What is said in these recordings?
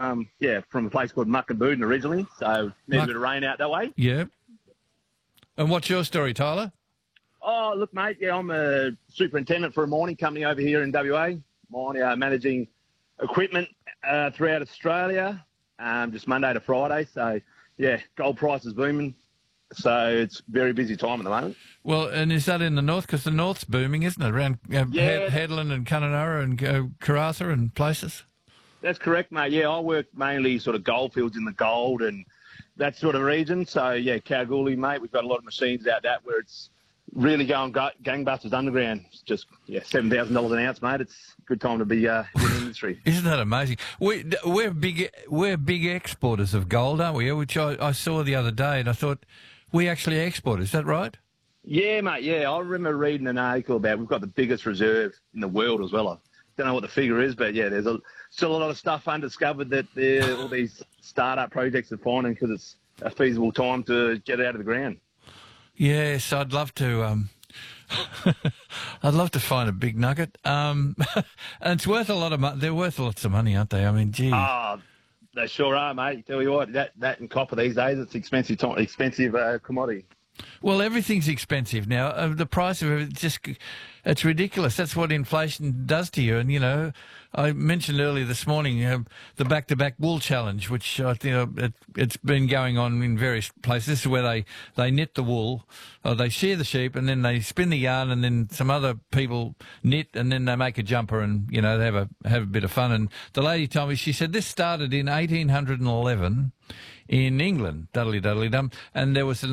from a place called Muckenbuden originally. So need a bit of rain out that way. Yeah. And what's your story, Tyler? Oh, look, mate, I'm a superintendent for a mining company over here in WA. Managing equipment throughout Australia, just Monday to Friday. So, gold price is booming. So it's very busy time at the moment. Well, and is that in the north? Because the north's booming, isn't it? Around Headland and Kununurra and Karratha and places? That's correct, mate. Yeah, I work mainly sort of goldfields in the gold and that sort of region. So, Kalgoorlie, mate, we've got a lot of machines out that where it's really going gangbusters underground. It's just, $7,000 an ounce, mate. It's a good time to be in the industry. Isn't that amazing? We're big exporters of gold, aren't we? Which I saw the other day and I thought, we actually export. Is that right? Yeah, mate, yeah. I remember reading an article about we've got the biggest reserve in the world as well. I don't know what the figure is, but, there's still a lot of stuff undiscovered that all these startup projects are finding because it's a feasible time to get it out of the ground. Yes, I'd love to. I'd love to find a big nugget. And it's worth a lot of money. They're worth lots of money, aren't they? I mean, gee. They sure are, mate. Tell you what, that and copper these days, it's expensive commodity. Well, everything's expensive now. The price of it it's ridiculous. That's what inflation does to you. And, I mentioned earlier this morning the back-to-back wool challenge, which I think it's been going on in various places. This is where they knit the wool, or they shear the sheep, and then they spin the yarn, and then some other people knit, and then they make a jumper, and, they have a bit of fun. And the lady told me, she said this started in 1811 in England, dum, and there was a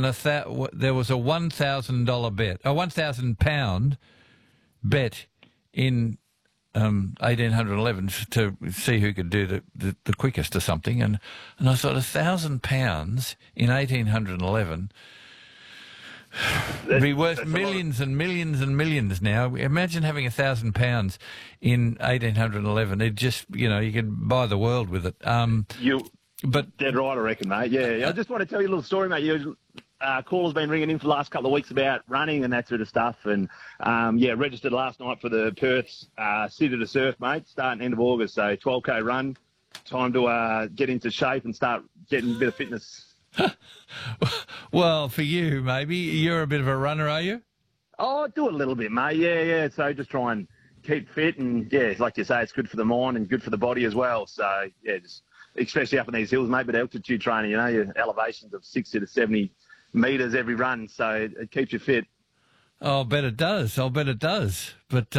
$1,000 bet, a £1,000 bet in 1811 to see who could do the quickest or something, and I thought £1,000 in 1811 would be worth millions and millions and millions now. Imagine having £1,000 in 1811. It just, you could buy the world with it. But dead right, I reckon, mate. Yeah, I just want to tell you a little story, mate. Caller's been ringing in for the last couple of weeks about running and that sort of stuff, and registered last night for the Perth City to Surf, mate, starting end of August. So 12K run, time to get into shape and start getting a bit of fitness. Well, for you, maybe you're a bit of a runner, are you? Oh, I do it a little bit, mate. Yeah. So just try and keep fit, and like you say, it's good for the mind and good for the body as well. So just especially up in these hills, mate. But altitude training, your elevations of 60 to 70 metres every run, so it keeps you fit. I'll bet it does. But,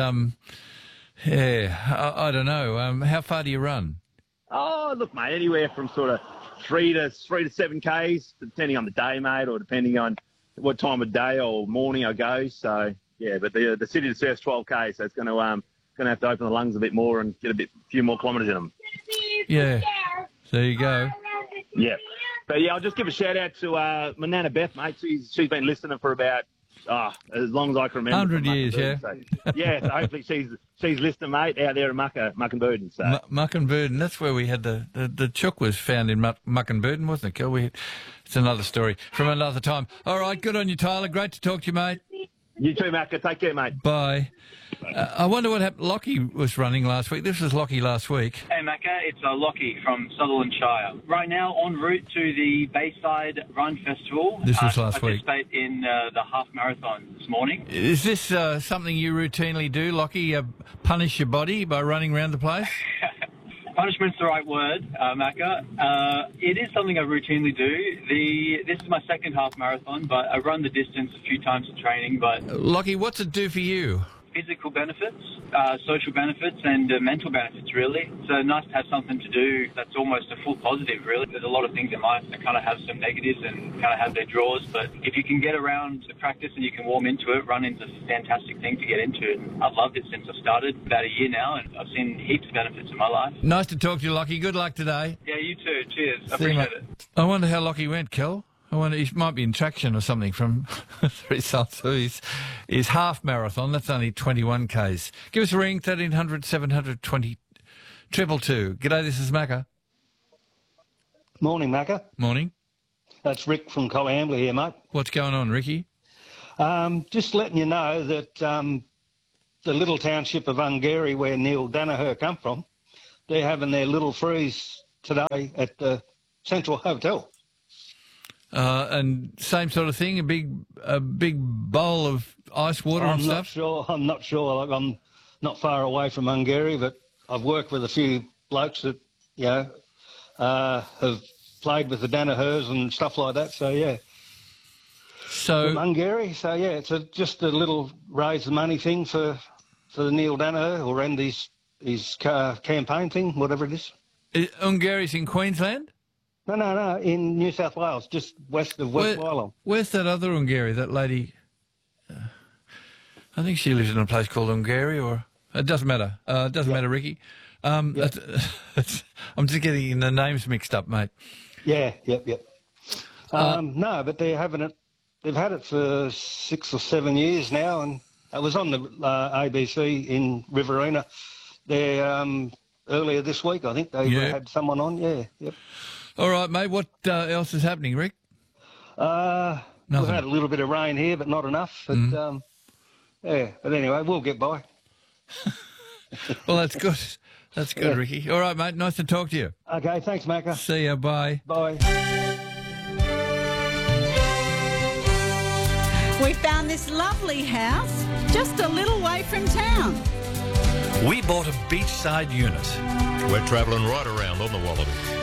I don't know. How far do you run? Oh, look, mate, anywhere from sort of 3 to 7 Ks, depending on the day, mate, or depending on what time of day or morning I go. So, but the City to Surf's 12K, so it's going to have to open the lungs a bit more and get a few more kilometres in them. Yeah, there you go. Yeah. But, I'll just give a shout-out to my Nana Beth, mate. She's been listening for about, as long as I can remember. 100 years, yeah. So, so hopefully she's listening, mate, out there in Muckenbuden. So. Muckenbuden, that's where we had the chook was found in Muckenbuden, wasn't it, Kel? It's another story from another time. All right, good on you, Tyler. Great to talk to you, mate. You too, Macca. Take care, mate. Bye. I wonder what happened. Lockie was running last week. This was Lockie last week. Hey, Macca. It's Lockie from Sutherland Shire. Right now, en route to the Bayside Run Festival. This was last week. I participate in the half marathon this morning. Is this something you routinely do, Lockie? Punish your body by running around the place? Punishment's the right word, Macca. It is something I routinely do. This is my second half marathon, but I run the distance a few times in training. But Lockie, what's it do for you? Physical benefits, social benefits, and mental benefits, really. It's nice to have something to do that's almost a full positive, really. There's a lot of things in life that kind of have some negatives and kind of have their draws, but if you can get around the practice and you can warm into it, running's a fantastic thing to get into. And I've loved it since I started, about a year now, and I've seen heaps of benefits in my life. Nice to talk to you, Lockie. Good luck today. Yeah, you too. Cheers. I appreciate it. I wonder how Lockie went, Kel. I wonder, he might be in traction or something from the results of his half marathon. That's only 21 Ks. Give us a ring, 1300 720 222. G'day, this is Macca. Morning, Macca. Morning. That's Rick from Coambler here, mate. What's going on, Ricky? Just letting you know that the little township of Ungary, where Neil Danaher come from, they're having their Little Freeze today at the Central Hotel. And same sort of thing, a big bowl of ice water and stuff? I'm not sure. Like, I'm not far away from Hungary, but I've worked with a few blokes that, have played with the Danaher's and stuff like that. So, yeah. So From Hungary. So, yeah, it's just a little raise the money thing for the Neil Danaher or end his campaign thing, whatever it is. Hungary's in Queensland? No, in New South Wales, just west of West Wyalong. Where's that other Hungary, that lady? I think she lives in a place called Hungary, or... It doesn't matter. It doesn't matter, Ricky. I'm just getting the names mixed up, mate. Yeah, yep. No, but they're having it. They've had it for 6 or 7 years now, and it was on the ABC in Riverina there earlier this week. I think they had someone on. Yeah, yep. All right, mate. What else is happening, Rick? We've had a little bit of rain here, but not enough. But but anyway, we'll get by. Well, that's good. That's good, Ricky. All right, mate. Nice to talk to you. Okay, thanks, Macca. See ya. Bye. Bye. We found this lovely house just a little way from town. We bought a beachside unit. We're travelling right around on the Wallaby.